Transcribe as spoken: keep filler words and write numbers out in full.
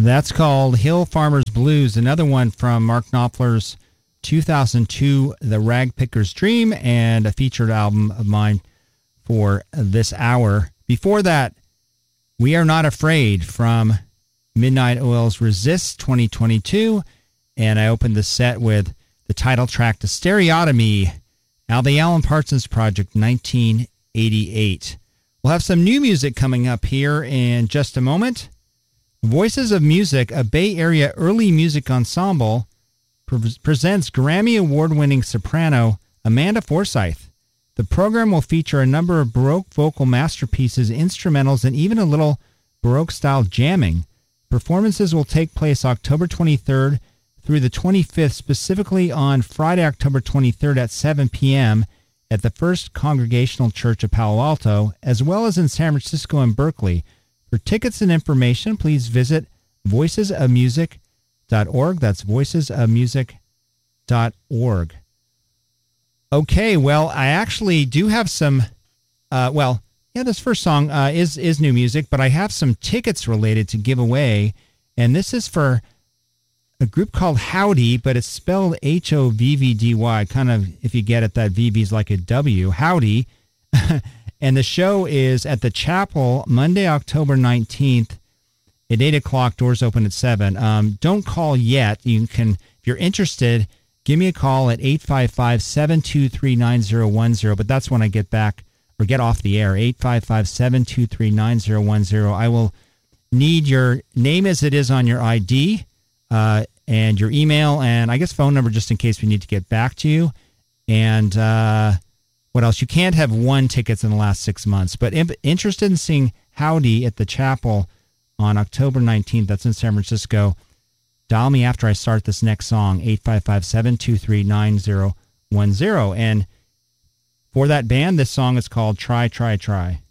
That's called Hill Farmers Blues, another one from Mark Knopfler's two thousand two The Ragpicker's Dream, and a featured album of mine for this hour. Before that, We Are Not Afraid from Midnight Oil's Resist twenty twenty-two, and I opened the set with the title track to Stereotomy, now the Alan Parsons Project, nineteen eighty-eight. We'll have some new music coming up here in just a moment. Voices of Music, a Bay Area early music ensemble, pre- presents Grammy Award-winning soprano Amanda Forsyth. The program will feature a number of Baroque vocal masterpieces, instrumentals, and even a little Baroque-style jamming. Performances will take place October twenty-third through the twenty-fifth, specifically on Friday, October twenty-third at seven p.m. at the First Congregational Church of Palo Alto, as well as in San Francisco and Berkeley. For tickets and information, please visit voices of music dot org. That's voices of music dot org. Okay, well, I actually do have some, uh, well, yeah, this first song uh, is, is new music, but I have some tickets related to give away, and this is for a group called Howdy, but it's spelled H O V V D Y, kind of, if you get it, that V V is like a W, Howdy. And the show is at the Chapel Monday, October nineteenth at eight o'clock. Doors open at seven. Um, don't call yet. You can, if you're interested, give me a call at eight five five, seven two three, nine zero one zero. But that's when I get back or get off the air, eight five five, seven two three, nine zero one zero. I will need your name as it is on your I D uh, and your email and I guess phone number just in case we need to get back to you. And uh what else? You can't have won tickets in the last six months, but if interested in seeing Howdy at the Chapel on October nineteenth, that's in San Francisco, dial me after I start this next song, eight five five, seven two three, nine zero one zero. And for that band, this song is called Try, Try, Try.